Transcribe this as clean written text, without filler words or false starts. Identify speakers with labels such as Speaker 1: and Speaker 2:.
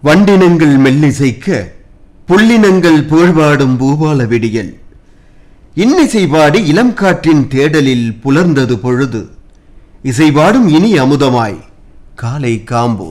Speaker 1: வண்டினங்கள் மெல்லிசைக்க புள்ளினங்கள் புகழ்பாடும் பூபால விடியல் இன்னிசைபாடி இளம் காற்றின் தேடலில் புலர்ந்தது பொழுது இசைபாடும் இனி அமுதமாய் காலை காம்போ